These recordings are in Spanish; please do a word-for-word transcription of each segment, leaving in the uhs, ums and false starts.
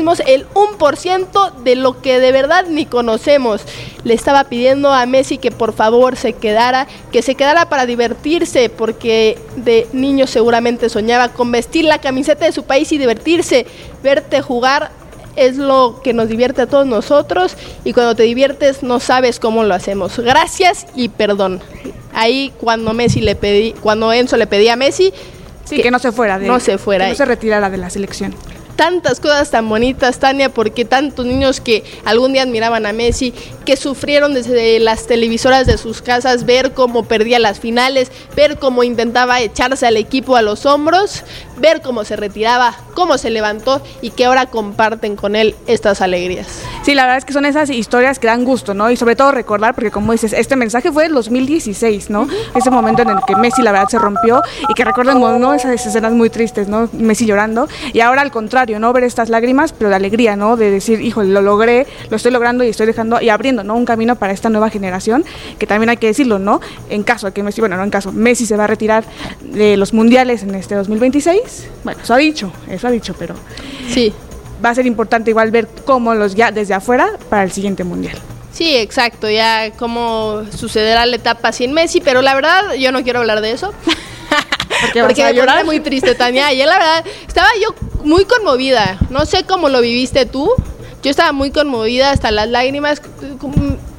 somos el uno por ciento de lo que de verdad ni conocemos. Le estaba pidiendo a Messi que por favor se quedara, que se quedara para divertirse, porque de niño seguramente soñaba con vestir la camiseta de su país y divertirse. Verte jugar es lo que nos divierte a todos nosotros, y cuando te diviertes no sabes cómo lo hacemos. Gracias y perdón. Ahí cuando Messi le pedí, cuando Enzo le pedía a Messi, sí, que, que no se fuera, de, no se fuera, que no se retirara de la selección. Tantas cosas tan bonitas, Tania, porque tantos niños que algún día admiraban a Messi, que sufrieron desde las televisoras de sus casas, ver cómo perdía las finales, ver cómo intentaba echarse al equipo a los hombros, ver cómo se retiraba, cómo se levantó, y que ahora comparten con él estas alegrías. Sí, la verdad es que son esas historias que dan gusto, ¿no? Y sobre todo recordar, porque como dices, este mensaje fue del dos mil dieciséis, ¿no? Ese momento en el que Messi la verdad se rompió, y que recordemos, ¿no? Esas escenas muy tristes, ¿no? Messi llorando, y ahora al contrario, ¿no? Ver estas lágrimas, pero de alegría, ¿no? De decir, híjole, lo logré, lo estoy logrando y estoy dejando y abriendo, ¿no? Un camino para esta nueva generación, que también hay que decirlo, ¿no? En caso de que Messi, bueno, no en caso, Messi se va a retirar de los mundiales en este dos mil veintiséis, bueno, eso ha dicho, eso ha dicho, pero sí, va a ser importante igual ver cómo los ya desde afuera para el siguiente mundial. Sí, exacto, ya cómo sucederá la etapa sin Messi, pero la verdad yo no quiero hablar de eso. Porque, porque me pone muy triste, Tania. Y la verdad, estaba yo muy conmovida. No sé cómo lo viviste tú. Yo estaba muy conmovida hasta las lágrimas, como,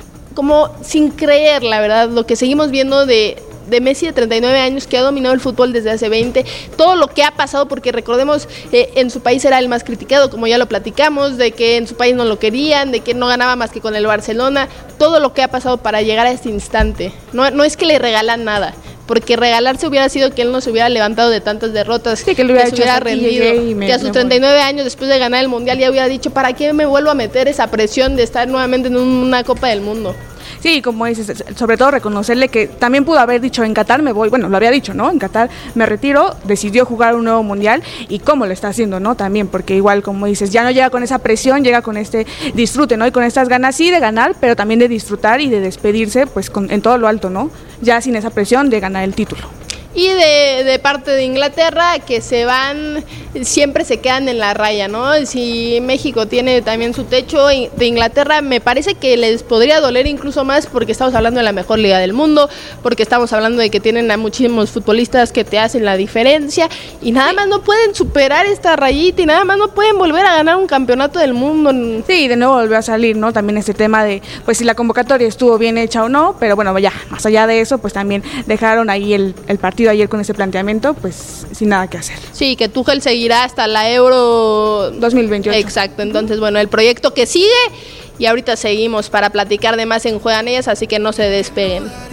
como sin creer, la verdad, lo que seguimos viendo de, de Messi de treinta y nueve años, que ha dominado el fútbol desde hace veinte, todo lo que ha pasado, porque recordemos, eh, en su país era el más criticado, como ya lo platicamos, de que en su país no lo querían, de que no ganaba más que con el Barcelona, todo lo que ha pasado para llegar a este instante. No, no es que le regalan nada, porque regalarse hubiera sido que él no se hubiera levantado de tantas derrotas, sí, que, lo hubiera que se hubiera rendido, me, que a sus treinta y nueve años, después de ganar el Mundial, ya hubiera dicho, ¿para qué me vuelvo a meter esa presión de estar nuevamente en una Copa del Mundo? Sí, como dices, sobre todo reconocerle que también pudo haber dicho, en Qatar me voy, bueno, lo había dicho, ¿no? En Qatar me retiro, decidió jugar un nuevo mundial, y cómo lo está haciendo, ¿no? También, porque igual, como dices, ya no llega con esa presión, llega con este disfrute, ¿no? Y con estas ganas, sí, de ganar, pero también de disfrutar y de despedirse, pues, con, en todo lo alto, ¿no? Ya sin esa presión de ganar el título. Y de, de parte de Inglaterra, que se van, siempre se quedan en la raya, ¿no? Si México tiene también su techo, de Inglaterra me parece que les podría doler incluso más, porque estamos hablando de la mejor liga del mundo, porque estamos hablando de que tienen a muchísimos futbolistas que te hacen la diferencia, y nada más no pueden superar esta rayita, y nada más no pueden volver a ganar un campeonato del mundo. Sí, de nuevo volvió a salir, ¿no? También este tema de, pues, si la convocatoria estuvo bien hecha o no, pero bueno, ya, más allá de eso, pues también dejaron ahí el, el partido ayer con ese planteamiento, pues sin nada que hacer. Sí, que Tuchel seguirá hasta la Euro dos mil veintiocho. Exacto, entonces bueno, el proyecto que sigue, y ahorita seguimos para platicar de más en Juegan Ellas, así que no se despeguen.